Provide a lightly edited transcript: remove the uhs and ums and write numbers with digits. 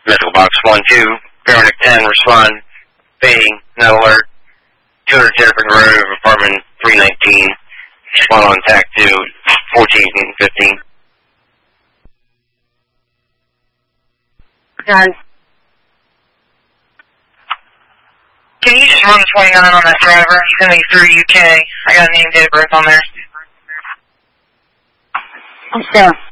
Medical box 1-2, Paramedic 10, respond. Fading, no alert. 200 Jennifer Road, apartment 319. Respond on TAC to 14 and 15. Done. Can you just run the 29 on that driver? He's going to be through UK. I got a name, date of birth on there. I'm still.